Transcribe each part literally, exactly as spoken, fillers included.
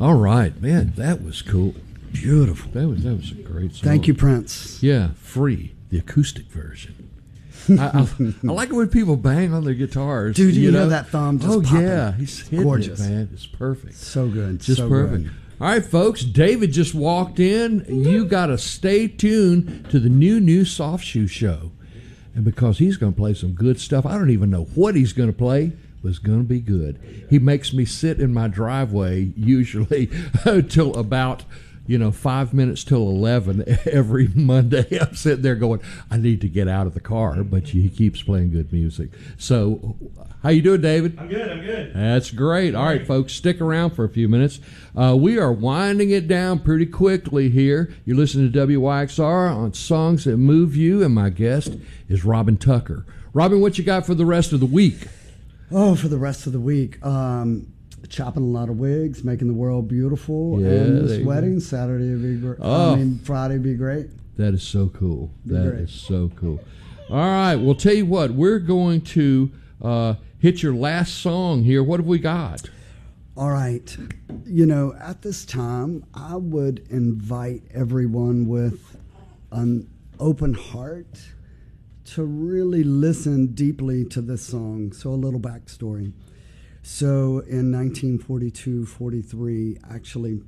All right, man, that was cool. Beautiful. That was that was a great song. Thank you, Prince. Yeah, Free, the acoustic version. I, I, I like it when people bang on their guitars. Dude, you, you know, know that thumb just Oh, popping. yeah. He's hitting gorgeous. it, man. It's perfect. So good. Just so perfect. Good. All right, folks. David just walked in. You got to stay tuned to the new, new Soft Shoe Show. And because he's going to play some good stuff, I don't even know what he's going to play, but it's going to be good. He makes me sit in my driveway usually till about... you know, five minutes till eleven every Monday. I'm sitting there going, I need to get out of the car, but he keeps playing good music. So, how you doing, David? I'm good, I'm good. That's great. All right, folks, stick around for a few minutes. Uh, we are winding it down pretty quickly here. You're listening to W Y X R on Songs That Move You, and my guest is Robin Tucker. Robin, what you got for the rest of the week? Oh, for the rest of the week, um... chopping a lot of wigs, making the world beautiful, Yeah, and there this you wedding Saturday would be great. Oh. I mean, Friday would be great. That is so cool. Be That great. is so cool. All right, well, tell you what, we're going to uh, hit your last song here. What have we got? All right. You know, at this time, I would invite everyone with an open heart to really listen deeply to this song. So a little backstory. So in nineteen forty-two forty-three, actually,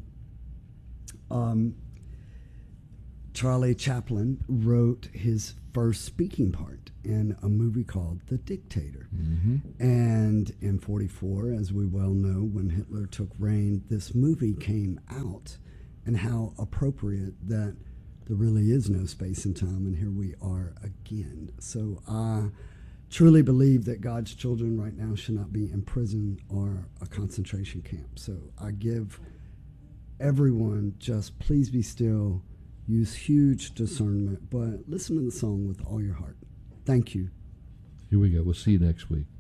um, Charlie Chaplin wrote his first speaking part in a movie called The Dictator. Mm-hmm. And in forty-four, as we well know, when Hitler took reign, this movie came out, and how appropriate that there really is no space and time, and here we are again. So I truly believe that God's children right now should not be in prison or a concentration camp. So I give everyone just please be still, use huge discernment, but listen to the song with all your heart. Thank you. Here we go. We'll see you next week.